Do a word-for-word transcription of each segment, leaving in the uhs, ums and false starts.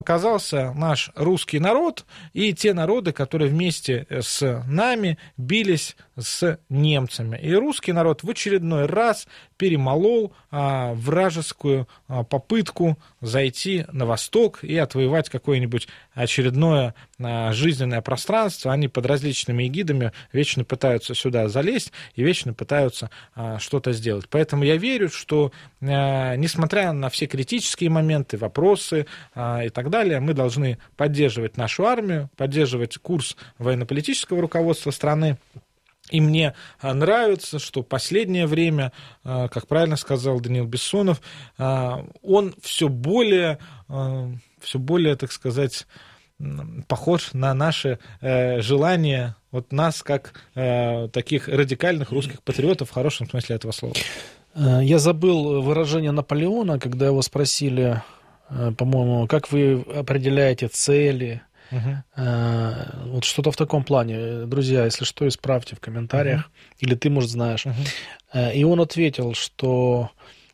оказался наш русский народ и те народы, которые вместе с нами бились с немцами. И русский народ в очередной раз перемолол а, вражескую а, попытку зайти на восток и отвоевать какое-нибудь очередное а, жизненное пространство. Они под различными эгидами вечно пытаются сюда залезть и вечно пытаются а, что-то сделать. Поэтому я верю, что а, несмотря на все критические моменты, вопросы а, и так далее, мы должны поддерживать нашу армию, поддерживать курс военно-политического руководства страны. И мне нравится, что последнее время, как правильно сказал Даниил Бессонов, он все более, все более, так сказать, похож на наши желания, вот нас, как таких радикальных русских патриотов, в хорошем смысле этого слова. Я забыл выражение Наполеона, когда его спросили, по-моему, как вы определяете цели. Uh-huh. Вот что-то в таком плане. Друзья, если что, исправьте в комментариях. Uh-huh. Или ты, может, знаешь. Uh-huh. И он ответил, что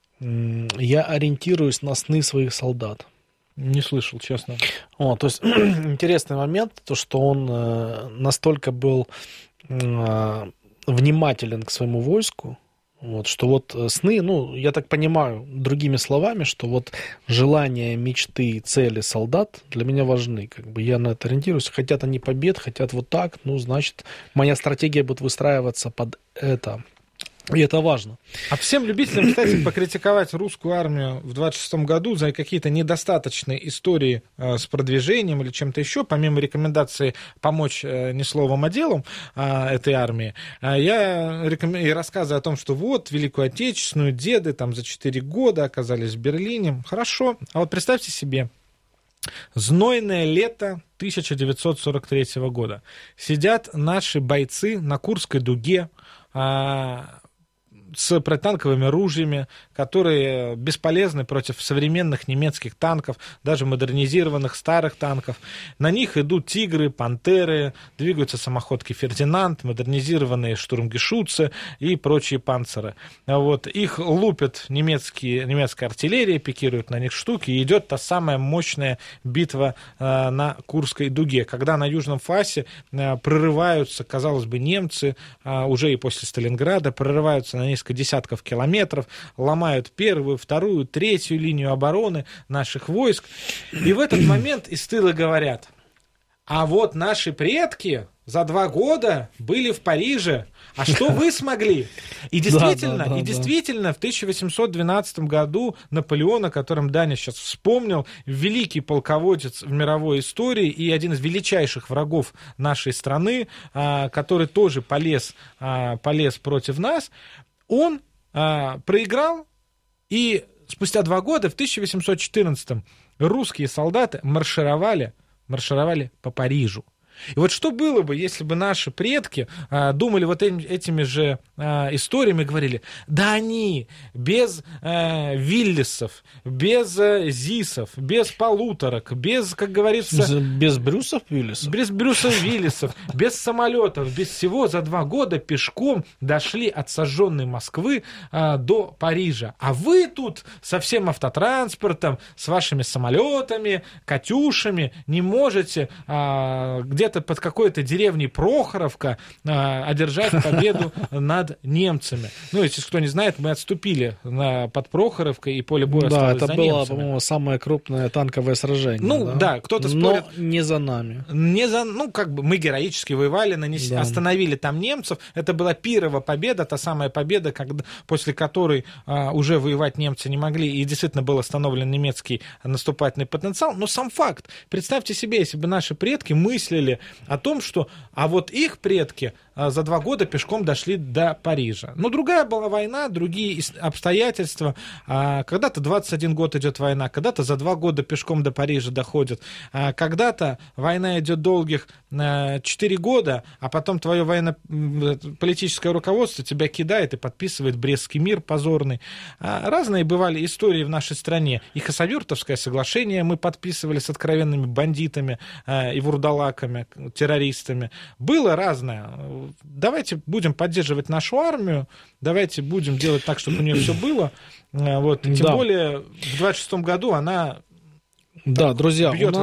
я ориентируюсь на сны своих солдат. Не слышал, честно. О, то есть интересный момент, то, что он настолько был внимателен к своему войску, вот, что вот сны, ну, я так понимаю, другими словами, что вот желания, мечты, цели солдат для меня важны. Как бы я на это ориентируюсь. Хотят они побед, хотят вот так, ну, значит, моя стратегия будет выстраиваться под это. И это важно. А всем любителям, кстати, покритиковать русскую армию в двадцать шестом году за какие-то недостаточные истории э, с продвижением или чем-то еще, помимо рекомендации помочь э, не словом, а делом э, этой армии, э, я рекомен... и рассказы о том, что вот, Великую Отечественную, деды там за четыре года оказались в Берлине. Хорошо, а вот представьте себе, знойное лето тысяча девятьсот сорок третьего года. Сидят наши бойцы на Курской дуге, э, с противотанковыми ружьями, которые бесполезны против современных немецких танков, даже модернизированных старых танков. На них идут тигры, пантеры, двигаются самоходки Фердинанд, модернизированные штурмгешутцы и прочие панцеры. Вот. Их лупят немецкие, немецкая артиллерия, пикируют на них штуки, и идет та самая мощная битва э, на Курской дуге, когда на Южном фасе э, прорываются, казалось бы, немцы, э, уже и после Сталинграда, прорываются на несколько десятков километров, ломают первую, вторую, третью линию обороны наших войск. И в этот момент из тыла говорят: а вот наши предки за два года были в Париже, а что вы смогли? И действительно, да, да, да, и действительно да. В тысяча восемьсот двенадцатом году Наполеон, о котором Даня сейчас вспомнил, великий полководец в мировой истории и один из величайших врагов нашей страны, который тоже полез, полез против нас, он а, проиграл, и спустя два года, в тысяча восемьсот четырнадцатом, русские солдаты маршировали, маршировали по Парижу. И вот что было бы, если бы наши предки а, думали вот этими же а, историями, говорили: да они без а, Виллисов, без а, Зисов, без полуторок, без, как говорится... Без Брюсов Виллисов? Без Брюсов Виллисов, без самолетов, без всего за два года пешком дошли от сожженной Москвы а, до Парижа. А вы тут со всем автотранспортом, с вашими самолетами, катюшами не можете а, где где-то под какой-то деревней Прохоровка а, одержать победу над немцами. Ну, если кто не знает, мы отступили на, под Прохоровкой, и поле боя да, осталось за немцами. Да, это было, немцами. по-моему, самое крупное танковое сражение. Ну, да, да кто-то спорит. Но не за нами. Не за, ну, как бы мы героически воевали, нанесли, да. остановили там немцев. Это была пирова победа, та самая победа, когда, после которой а, уже воевать немцы не могли, и действительно был остановлен немецкий наступательный потенциал. Но сам факт, представьте себе, если бы наши предки мыслили о том, что а вот их предки а, за два года пешком дошли до Парижа. Ну, другая была война, другие обстоятельства. А, когда-то двадцать один год идет война, когда-то за два года пешком до Парижа доходят. А, когда-то война идет долгих а, четыре года, а потом твое военно-политическое руководство тебя кидает и подписывает Брестский мир позорный. А, разные бывали истории в нашей стране. И Хасавюртовское соглашение мы подписывали с откровенными бандитами а, и вурдалаками, террористами. Было разное. Давайте будем поддерживать нашу армию, давайте будем делать так, чтобы у нее все было. Вот. Тем да. более в двадцать шестом году она да, друзья, бьет